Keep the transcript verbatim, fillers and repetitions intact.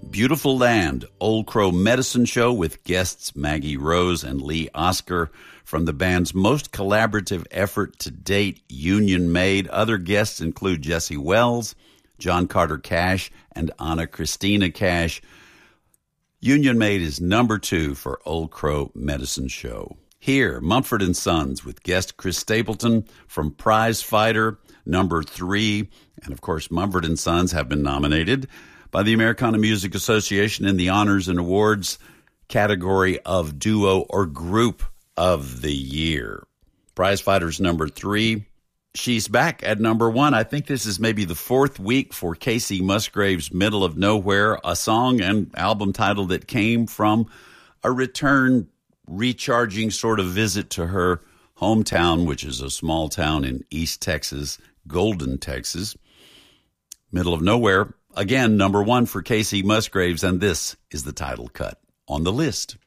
Beautiful Land, Old Crow Medicine Show with guests Maggie Rose and Lee Oskar from the band's most collaborative effort to date, Union Made. Other guests include Jesse Wells, John Carter Cash, and Anna Christina Cash. Union Made is number two for Old Crow Medicine Show. Here, Mumford and Sons with guest Chris Stapleton from Prize Fighter, number three. And of course, Mumford and Sons have been nominated by the Americana Music Association in the Honors and Awards category of Duo or Group of the Year. Prize Fighter's number three. She's back at number one. I think this is maybe the fourth week for Casey Musgrave's Middle of Nowhere, a song and album title that came from a return, recharging sort of visit to her hometown, which is a small town in East Texas, Golden, Texas. Middle of Nowhere, again, number one for Casey Musgraves, and this is the title cut on the list.